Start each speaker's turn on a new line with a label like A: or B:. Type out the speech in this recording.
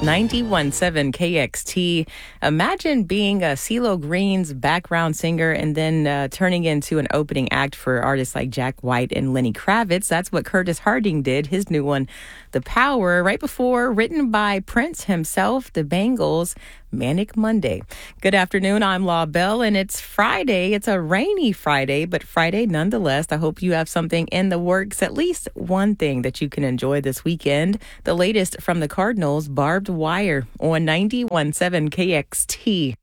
A: 91.7 KXT. Imagine being a CeeLo Green's background singer and then turning into an opening act for artists like Jack White and Lenny Kravitz. That's what Curtis Harding did, his new one, The Power, right before, written by Prince himself, the Bangles, Manic Monday. Good afternoon, I'm Law Bell, and it's Friday. It's a rainy Friday, but Friday nonetheless. I hope you have something in the works, at least one thing that you can enjoy this weekend. The latest from the Cardinals, Barbed Wire on 91.7 KXT.